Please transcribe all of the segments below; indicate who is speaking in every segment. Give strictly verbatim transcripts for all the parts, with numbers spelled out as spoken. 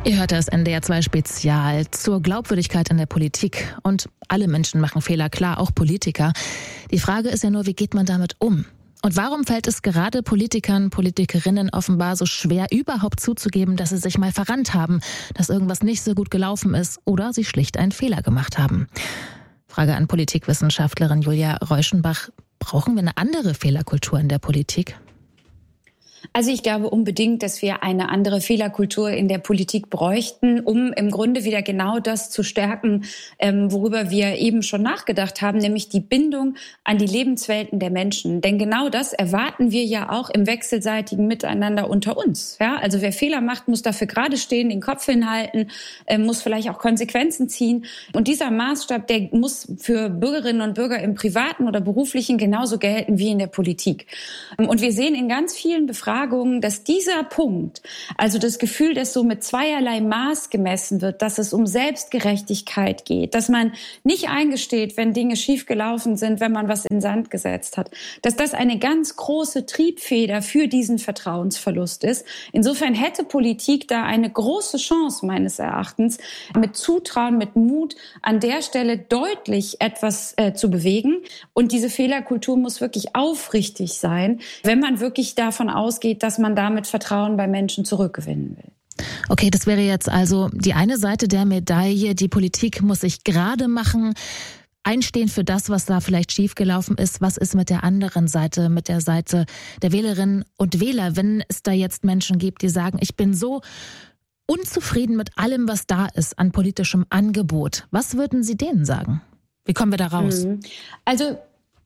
Speaker 1: Ihr hört das N D R zwei Spezial zur Glaubwürdigkeit in der Politik. Und alle Menschen machen Fehler, klar, auch Politiker. Die Frage ist ja nur, wie geht man damit um? Und warum fällt es gerade Politikern, Politikerinnen offenbar so schwer, überhaupt zuzugeben, dass sie sich mal verrannt haben, dass irgendwas nicht so gut gelaufen ist oder sie schlicht einen Fehler gemacht haben? Frage an Politikwissenschaftlerin Julia Reuschenbach. Brauchen wir eine andere Fehlerkultur in der Politik?
Speaker 2: Also ich glaube unbedingt, dass wir eine andere Fehlerkultur in der Politik bräuchten, um im Grunde wieder genau das zu stärken, ähm, worüber wir eben schon nachgedacht haben, nämlich die Bindung an die Lebenswelten der Menschen. Denn genau das erwarten wir ja auch im wechselseitigen Miteinander unter uns. Ja? Also wer Fehler macht, muss dafür gerade stehen, den Kopf hinhalten, äh, muss vielleicht auch Konsequenzen ziehen. Und dieser Maßstab, der muss für Bürgerinnen und Bürger im Privaten oder Beruflichen genauso gelten wie in der Politik. Und wir sehen in ganz vielen Befragungen, dass dieser Punkt, also das Gefühl, dass so mit zweierlei Maß gemessen wird, dass es um Selbstgerechtigkeit geht, dass man nicht eingesteht, wenn Dinge schiefgelaufen sind, wenn man was in den Sand gesetzt hat, dass das eine ganz große Triebfeder für diesen Vertrauensverlust ist. Insofern hätte Politik da eine große Chance, meines Erachtens, mit Zutrauen, mit Mut an der Stelle deutlich etwas äh, zu bewegen. Und diese Fehlerkultur muss wirklich aufrichtig sein, wenn man wirklich davon ausgeht, dass man damit Vertrauen bei Menschen zurückgewinnen will.
Speaker 1: Okay, das wäre jetzt also die eine Seite der Medaille. Die Politik muss sich gerade machen, einstehen für das, was da vielleicht schiefgelaufen ist. Was ist mit der anderen Seite, mit der Seite der Wählerinnen und Wähler, wenn es da jetzt Menschen gibt, die sagen, ich bin so unzufrieden mit allem, was da ist an politischem Angebot. Was würden Sie denen sagen? Wie kommen wir da raus?
Speaker 2: Also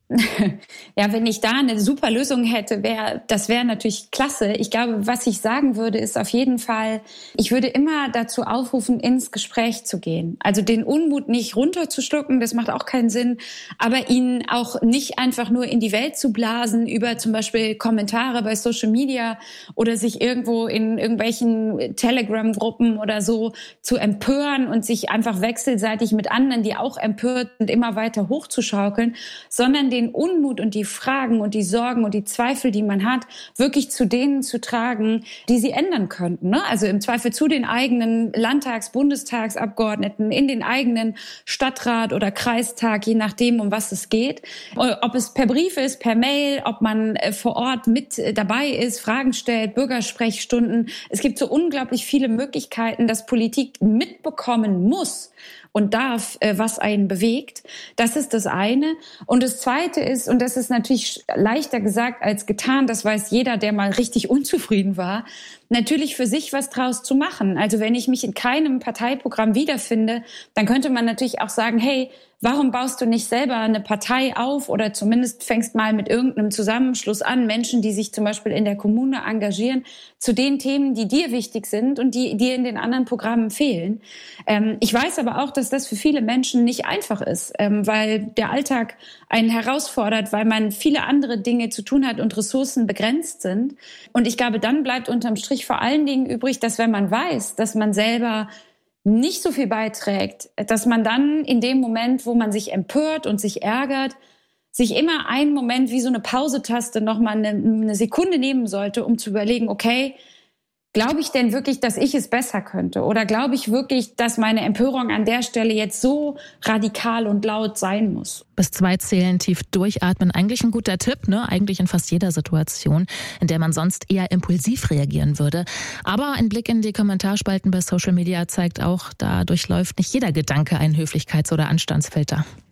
Speaker 2: ja, wenn ich da eine super Lösung hätte, wäre, das wäre natürlich klasse. Ich glaube, was ich sagen würde, ist auf jeden Fall, ich würde immer dazu aufrufen, ins Gespräch zu gehen. Also den Unmut nicht runterzuschlucken, das macht auch keinen Sinn, aber ihn auch nicht einfach nur in die Welt zu blasen über zum Beispiel Kommentare bei Social Media oder sich irgendwo in irgendwelchen Telegram-Gruppen oder so zu empören und sich einfach wechselseitig mit anderen, die auch empört sind, immer weiter hochzuschaukeln, sondern den den Unmut und die Fragen und die Sorgen und die Zweifel, die man hat, wirklich zu denen zu tragen, die sie ändern könnten. Ne? Also im Zweifel zu den eigenen Landtags-, Bundestagsabgeordneten, in den eigenen Stadtrat oder Kreistag, je nachdem, um was es geht. Ob es per Brief ist, per Mail, ob man vor Ort mit dabei ist, Fragen stellt, Bürgersprechstunden. Es gibt so unglaublich viele Möglichkeiten, dass Politik mitbekommen muss und darf, was einen bewegt. Das ist das eine. Und das zweite ist, und das ist natürlich leichter gesagt als getan, das weiß jeder, der mal richtig unzufrieden war, natürlich für sich was draus zu machen. Also wenn ich mich in keinem Parteiprogramm wiederfinde, dann könnte man natürlich auch sagen, hey, warum baust du nicht selber eine Partei auf oder zumindest fängst mal mit irgendeinem Zusammenschluss an, Menschen, die sich zum Beispiel in der Kommune engagieren, zu den Themen, die dir wichtig sind und die dir in den anderen Programmen fehlen. Ähm, ich weiß aber auch, dass das für viele Menschen nicht einfach ist, ähm, weil der Alltag einen herausfordert, weil man viele andere Dinge zu tun hat und Ressourcen begrenzt sind. Und ich glaube, dann bleibt unterm Strich vor allen Dingen übrig, dass wenn man weiß, dass man selber nicht so viel beiträgt, dass man dann in dem Moment, wo man sich empört und sich ärgert, sich immer einen Moment wie so eine Pausetaste nochmal eine, eine Sekunde nehmen sollte, um zu überlegen, okay, glaube ich denn wirklich, dass ich es besser könnte? Oder glaube ich wirklich, dass meine Empörung an der Stelle jetzt so radikal und laut sein muss?
Speaker 1: Bis zwei zählen, tief durchatmen. Eigentlich ein guter Tipp, ne? Eigentlich in fast jeder Situation, in der man sonst eher impulsiv reagieren würde. Aber ein Blick in die Kommentarspalten bei Social Media zeigt auch, da durchläuft nicht jeder Gedanke einen Höflichkeits- oder Anstandsfilter.